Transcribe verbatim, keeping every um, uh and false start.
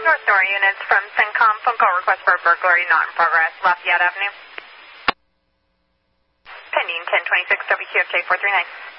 North Nor units from CENTCOM, phone call request for a burglary not in progress, Lafayette Avenue. Pending ten twenty-six W Q F J four three nine.